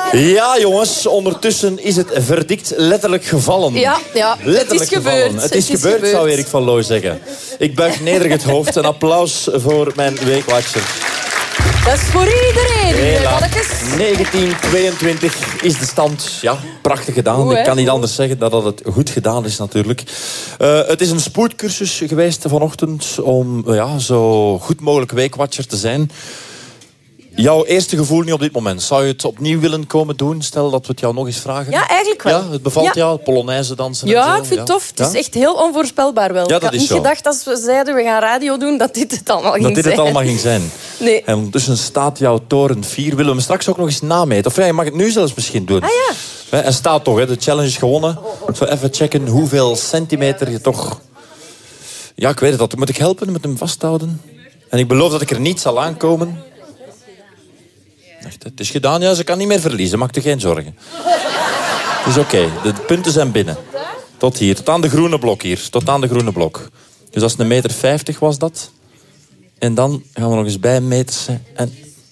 Ja, jongens, ondertussen is het verdikt letterlijk gevallen. Ja, letterlijk het is gebeurd. Het is gebeurd, zou Erik van Looy zeggen. Ik buig nederig het hoofd. Een applaus voor mijn weekwatcher. Dat is voor iedereen. Hela. 1922 is de stand. Ja, prachtig gedaan. Goed, ik kan niet anders zeggen dan dat het goed gedaan is natuurlijk. Het is een spoedcursus geweest vanochtend om zo goed mogelijk weekwatcher te zijn. Jouw eerste gevoel nu op dit moment? Zou je het opnieuw willen komen doen? Stel dat we het jou nog eens vragen. Ja, eigenlijk wel. Ja, het bevalt jou? Polonaise dansen en zo? Ja, ik vind het tof. Het is echt heel onvoorspelbaar wel. Ja, ik had niet gedacht als we zeiden we gaan radio doen dat dit het allemaal ging zijn. Dat dit het allemaal ging zijn. Nee. En ondertussen staat jouw toren 4. Willen we hem straks ook nog eens nameten? Of je mag het nu zelfs misschien doen. Ah ja. En staat toch, hè? De challenge is gewonnen. Zo even checken hoeveel centimeter je toch... Ja, ik weet het. Dat moet ik helpen met hem vasthouden. En ik beloof dat ik er niet zal aankomen. Echt, het is gedaan, ja, ze kan niet meer verliezen. Maak je geen zorgen. Het is oké. De punten zijn binnen. Tot hier, tot aan de groene blok hier. Tot aan de groene blok. Dus dat is 1,50 meter was dat. En dan gaan we nog eens bij meten. En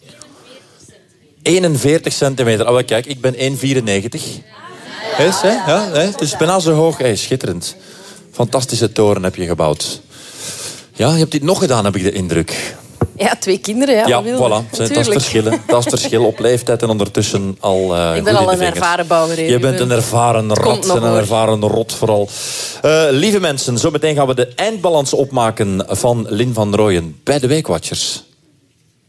41 centimeter. Oh, kijk, ik ben 1,94. Is, hè? Ja, hè? Het is bijna zo hoog. Hey, schitterend. Fantastische toren heb je gebouwd. Ja, je hebt dit nog gedaan, heb ik de indruk. Ja, 2 kinderen, ja. Ja, voilà. Dat is het verschil. Dat is het verschil op leeftijd en ondertussen al ik ben al een ervaren bouwer. Je bent een ervaren rat en een ervaren rot vooral. Lieve mensen, zometeen gaan we de eindbalans opmaken van Lin van Rooyen bij de Weekwatchers.